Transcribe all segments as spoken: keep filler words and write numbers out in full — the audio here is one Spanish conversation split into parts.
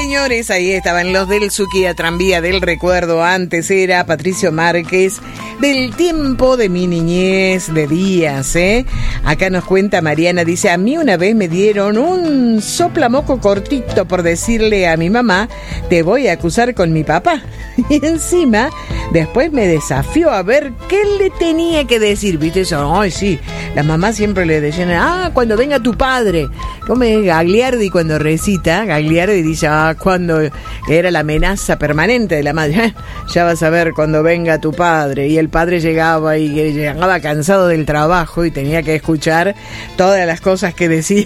señores, ahí estaban los del Suquía Tranvía del Recuerdo. Antes era Patricio Márquez, del tiempo de mi niñez, de días, ¿eh? Acá nos cuenta Mariana, dice, a mí una vez me dieron un soplamoco cortito por decirle a mi mamá, te voy a acusar con mi papá. Y encima, después me desafió a ver qué le tenía que decir, ¿viste eso? Ay, sí, las mamás siempre le decían, ah, cuando venga tu padre. Como es Gagliardi cuando recita, Gagliardi dice, ah, cuando era la amenaza permanente de la madre, ya vas a ver cuando venga tu padre. Y el padre llegaba y llegaba cansado del trabajo y tenía que escuchar todas las cosas que decía.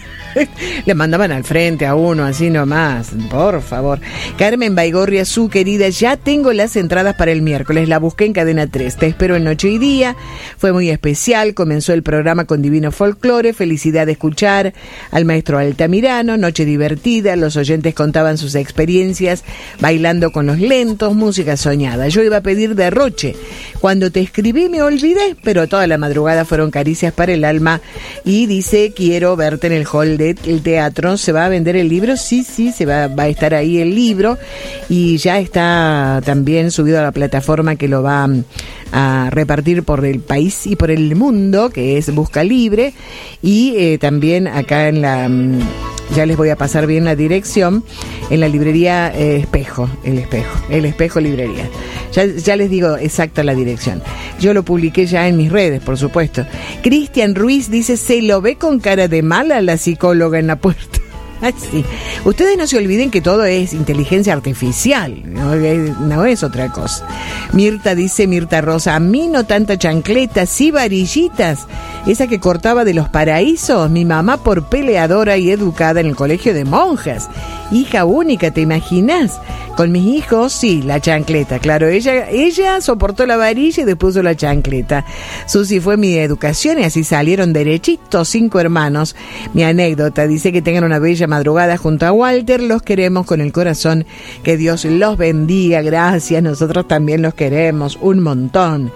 Le mandaban al frente a uno, así nomás, por favor. Carmen Baigorria, su querida, ya tengo las entradas para el miércoles, la busqué en Cadena tres, te espero en Noche y Día, fue muy especial, comenzó el programa con divino folclore, felicidad de escuchar al maestro Altamirano, noche divertida, los oyentes contaban sus experiencias, bailando con los lentos, música soñada. Yo iba a pedir derroche, cuando te escribí me olvidé, pero toda la madrugada fueron caricias para el alma. Y dice, quiero verte en el hall del teatro, ¿se va a vender el libro? Sí, sí, se va, va a estar ahí el libro y ya está también subido a la plataforma que lo va a repartir por el país y por el mundo, que es Busca Libre, y eh, también acá en la, ya les voy a pasar bien la dirección, en la librería eh, Espejo, el Espejo, el Espejo Librería. Ya, ya les digo exacta la dirección. Yo lo publiqué ya en mis redes, por supuesto. Cristian Ruiz dice, se lo ve con cara de mala la psicóloga en la puerta. Ay, sí. Ustedes no se olviden que todo es inteligencia artificial, no es, no es otra cosa. Mirta dice, Mirta Rosa, a mí no tanta chancleta, sí varillitas. Esa que cortaba de los paraísos, mi mamá por peleadora y educada en el colegio de monjas. Hija única, ¿te imaginas? Con mis hijos, sí, la chancleta, claro. Ella ella soportó la varilla y después usó la chancleta. Susi fue mi educación y así salieron derechitos cinco hermanos. Mi anécdota dice que tengan una bella madrugada junto a Walter. Los queremos con el corazón. Que Dios los bendiga. Gracias. Nosotros también los queremos un montón.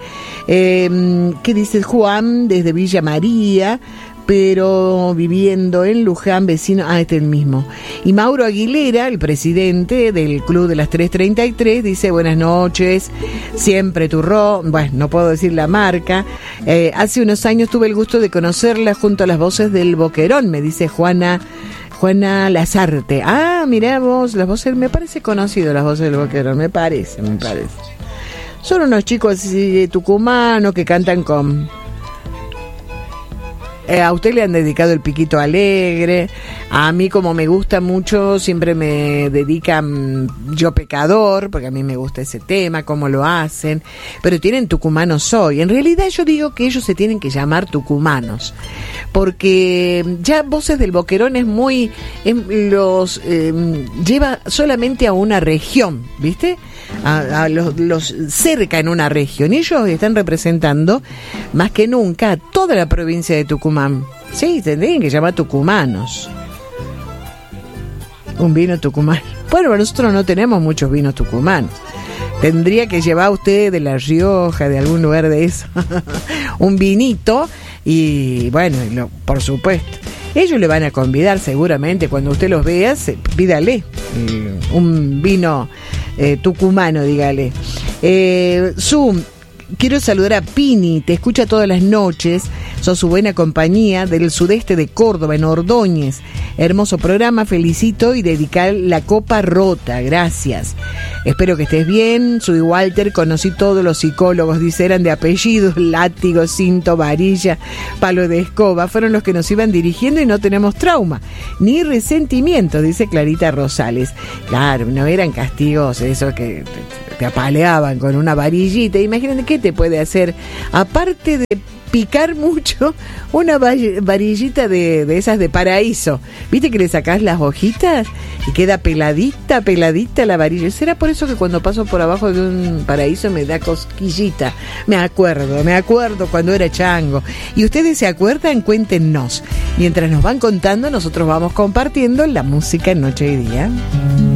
Eh, ¿Qué dice Juan desde Villa María? Pero viviendo en Luján, vecino, ah, este es el mismo. Y Mauro Aguilera, el presidente del Club de las tres treinta y tres, dice, buenas noches, siempre turró, bueno, no puedo decir la marca, eh, hace unos años tuve el gusto de conocerla junto a las voces del Boquerón, me dice Juana, Juana Lazarte. Ah, mirá vos, las voces, me parece conocido las voces del Boquerón, me parece, me parece. Son unos chicos así, tucumanos que cantan con... Eh, a usted le han dedicado el Piquito Alegre, a mí como me gusta mucho, siempre me dedican Yo Pecador, porque a mí me gusta ese tema, cómo lo hacen, pero tienen Tucumanos Soy. En realidad yo digo que ellos se tienen que llamar tucumanos, porque ya Voces del Boquerón es muy, es, los eh, lleva solamente a una región, ¿viste? A, a los, los cerca en una región. Ellos están representando más que nunca a toda la provincia de Tucumán. Sí, tendrían que llamar tucumanos. Un vino tucumano. Bueno, nosotros no tenemos muchos vinos tucumanos. Tendría que llevar usted de La Rioja, de algún lugar de eso, un vinito y bueno, lo, por supuesto. Ellos le van a convidar seguramente, cuando usted los vea, se, pídale eh, un vino eh, tucumano, dígale. Eh, Zoom, quiero saludar a Pini, te escucha todas las noches, sos su buena compañía del sudeste de Córdoba, en Ordóñez. Hermoso programa, felicito y dedicar la copa rota, gracias. Espero que estés bien, soy Walter, conocí todos los psicólogos, dice, eran de apellidos, látigo, cinto, varilla, palo de escoba, fueron los que nos iban dirigiendo y no tenemos trauma, ni resentimiento, dice Clarita Rosales. Claro, no eran castigos esos que te apaleaban con una varillita, imagínate qué te puede hacer, aparte de picar mucho, una varillita de, de esas de paraíso. ¿Viste que le sacás las hojitas y queda peladita, peladita la varilla? ¿Será por eso que cuando paso por abajo de un paraíso me da cosquillita? Me acuerdo, me acuerdo cuando era chango. ¿Y ustedes se acuerdan? Cuéntenos. Mientras nos van contando, nosotros vamos compartiendo la música en Noche y Día.